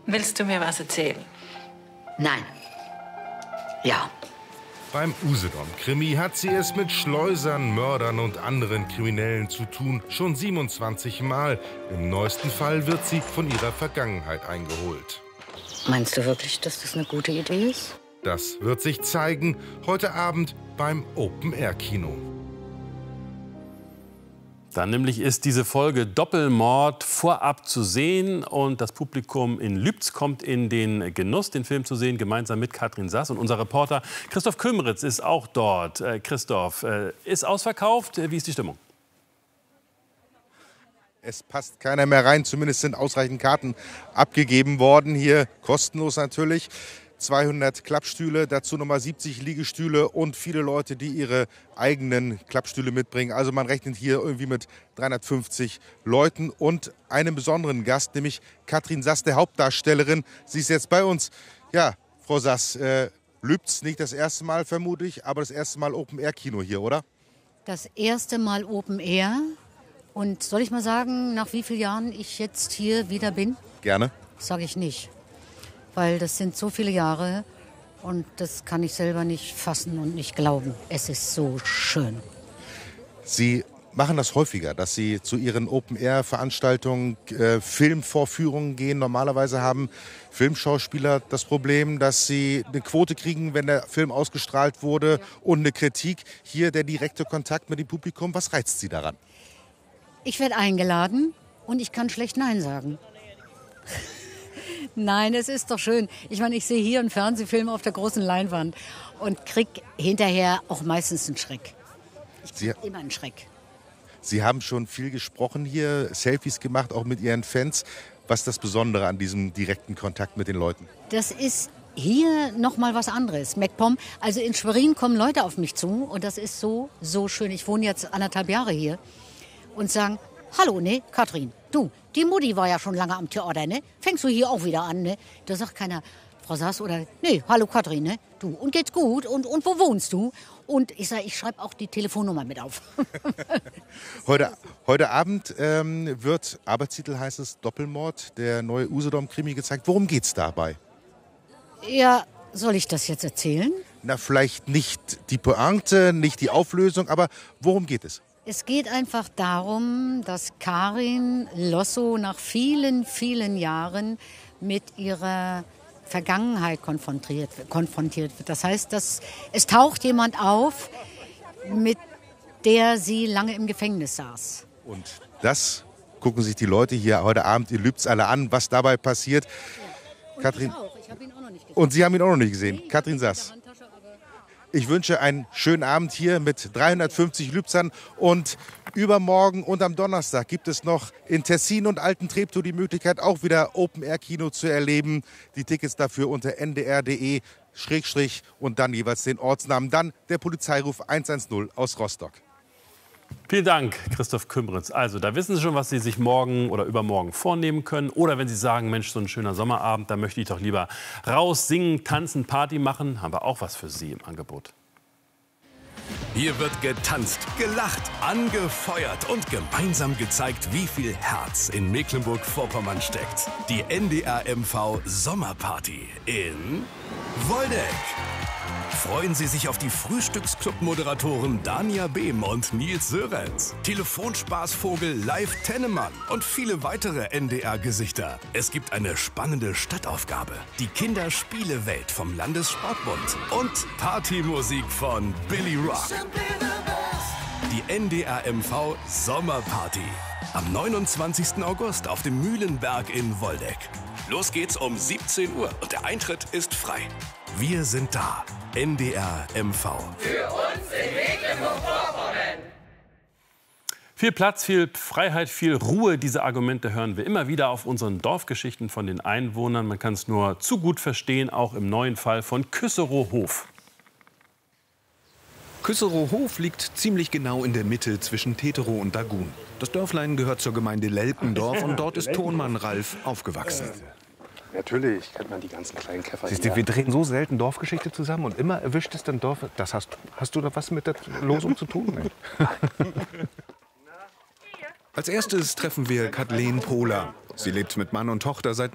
Willst du mir was erzählen? Nein. Ja. Beim Usedom-Krimi hat sie es mit Schleusern, Mördern und anderen Kriminellen zu tun. Schon 27 Mal. Im neuesten Fall wird sie von ihrer Vergangenheit eingeholt. Meinst du wirklich, dass das eine gute Idee ist? Das wird sich zeigen heute Abend beim Open-Air-Kino. Dann nämlich ist diese Folge Doppelmord vorab zu sehen und das Publikum in Lübz kommt in den Genuss, den Film zu sehen, gemeinsam mit Katrin Sass. Und unser Reporter Christoph Kümmeritz ist auch dort. Christoph, ist ausverkauft? Wie ist die Stimmung? Es passt keiner mehr rein, zumindest sind ausreichend Karten abgegeben worden. Hier kostenlos natürlich. 200 Klappstühle, dazu nochmal 70 Liegestühle und viele Leute, die ihre eigenen Klappstühle mitbringen. Also man rechnet hier irgendwie mit 350 Leuten und einem besonderen Gast, nämlich Katrin Sass, der Hauptdarstellerin. Sie ist jetzt bei uns. Ja, Frau Sass, Lübz nicht das erste Mal vermutlich, aber das erste Mal Open-Air-Kino hier, oder? Das erste Mal Open Air. Und soll ich mal sagen, nach wie vielen Jahren ich jetzt hier wieder bin? Gerne. Sage ich nicht. Weil das sind so viele Jahre und das kann ich selber nicht fassen und nicht glauben. Es ist so schön. Sie machen das häufiger, dass Sie zu Ihren Open-Air-Veranstaltungen, Filmvorführungen gehen. Normalerweise haben Filmschauspieler das Problem, dass sie eine Quote kriegen, wenn der Film ausgestrahlt wurde und eine Kritik. Hier der direkte Kontakt mit dem Publikum. Was reizt Sie daran? Ich werde eingeladen und ich kann schlecht Nein sagen. Nein, es ist doch schön. Ich meine, ich sehe hier einen Fernsehfilm auf der großen Leinwand und kriege hinterher auch meistens einen Schreck. Ich kriege immer einen Schreck. Sie haben schon viel gesprochen hier, Selfies gemacht, auch mit Ihren Fans. Was ist das Besondere an diesem direkten Kontakt mit den Leuten? Das ist hier noch mal was anderes. MacPom, also in Schwerin kommen Leute auf mich zu und das ist so, so schön. Ich wohne jetzt 1,5 Jahre hier und sagen, hallo, ne, Katrin, du, die Mutti war ja schon lange am Theater, ne? Fängst du hier auch wieder an, ne? Da sagt keiner, Frau Sass oder, ne, hallo Katrin, ne? Du, und geht's gut? Und wo wohnst du? Und ich sage, ich schreibe auch die Telefonnummer mit auf. Heute Abend wird, Arbeitstitel heißt es, Doppelmord, der neue Usedom-Krimi gezeigt. Worum geht's dabei? Ja, soll ich das jetzt erzählen? Na, vielleicht nicht die Pointe, nicht die Auflösung, aber worum geht es? Es geht einfach darum, dass Karin Losso nach vielen, vielen Jahren mit ihrer Vergangenheit konfrontiert wird. Das heißt, dass es taucht jemand auf, mit der sie lange im Gefängnis saß. Und das gucken sich die Leute hier heute Abend in Lübz alle an, was dabei passiert. Und Katrin, ich auch. Ich habe ihn auch noch nicht gesehen. Und Sie haben ihn auch noch nicht gesehen. Nee, Katrin Sass. Ich wünsche einen schönen Abend hier mit 350 Lübzern und übermorgen und am Donnerstag gibt es noch in Tessin und Alten Treptow die Möglichkeit, auch wieder Open-Air-Kino zu erleben. Die Tickets dafür unter ndr.de/ und dann jeweils den Ortsnamen. Dann der Polizeiruf 110 aus Rostock. Vielen Dank, Christoph Kümmeritz. Also, da wissen Sie schon, was Sie sich morgen oder übermorgen vornehmen können. Oder wenn Sie sagen, Mensch, so ein schöner Sommerabend, da möchte ich doch lieber raus, singen, tanzen, Party machen, haben wir auch was für Sie im Angebot. Hier wird getanzt, gelacht, angefeuert und gemeinsam gezeigt, wie viel Herz in Mecklenburg-Vorpommern steckt. Die NDR-MV Sommerparty in Woldeck. Freuen Sie sich auf die Frühstücksclub-Moderatoren Dania Behm und Nils Sörenz, Telefonspaßvogel Live Tennemann und viele weitere NDR-Gesichter. Es gibt eine spannende Stadtaufgabe, die Kinderspielewelt vom Landessportbund und Partymusik von Billy Rock. Die NDR-MV Sommerparty am 29. August auf dem Mühlenberg in Woldeck. Los geht's um 17 Uhr und der Eintritt ist frei. Wir sind da. NDR MV. Für uns in Mecklenburg-Vorpommern. Viel Platz, viel Freiheit, viel Ruhe. Diese Argumente hören wir immer wieder auf unseren Dorfgeschichten von den Einwohnern. Man kann es nur zu gut verstehen, auch im neuen Fall von Küsserow-Hof. Küsserow-Hof liegt ziemlich genau in der Mitte zwischen Teterow und Dagun. Das Dörflein gehört zur Gemeinde Lelkendorf und dort ist Tonmann Ralf aufgewachsen. Natürlich kennt man die ganzen kleinen Käfer. Siehst du, wir drehen so selten Dorfgeschichte zusammen und immer erwischt es dann Dorf. Das hast du da was mit der Losung zu tun? Als erstes treffen wir Kathleen Pohler. Sie lebt mit Mann und Tochter seit